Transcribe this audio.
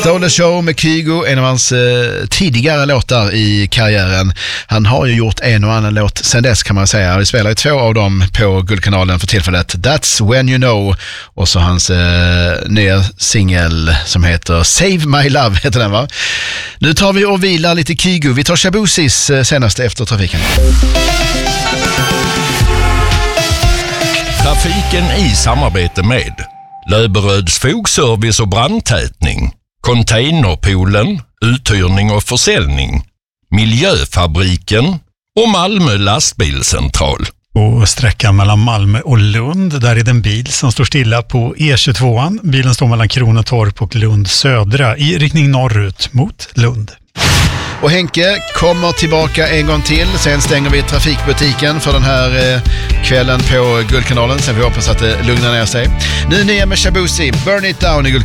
Stole Show med Kygo, en av hans tidigare låtar i karriären. Han har ju gjort en och annan låt sen dess kan man säga. Vi spelar ju 2 av dem på Guldkanalen för tillfället. That's When You Know och så hans nya singel som heter Save My Love heter den, va? Nu tar vi och vilar lite Kygo. Vi tar Shabusis senaste efter trafiken. Trafiken i samarbete med Löberöds fogservice och brandtätning, Containerpoolen, uthyrning och försäljning, Miljöfabriken och Malmö lastbilscentral. På sträckan mellan Malmö och Lund, där är det en bil som står stilla på E22. Bilen står mellan Kronotorp och Lund södra i riktning norrut mot Lund. Och Henke kommer tillbaka en gång till. Sen stänger vi trafikbutiken för den här kvällen på Guldkanalen. Sen får vi hoppas att det lugnar ner sig. Nu nya med Shabusi, Burn It Down i